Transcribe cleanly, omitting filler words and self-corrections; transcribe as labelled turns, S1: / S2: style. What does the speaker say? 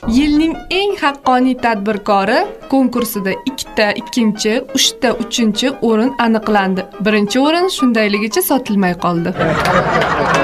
S1: Yilning eng haqqoniy tadbirkori konkursida 2 ta ikkinchi, 3 ta uchinchi o'rin aniqlandi. Birinchi o'rin shundayligicha sotilmay qoldi.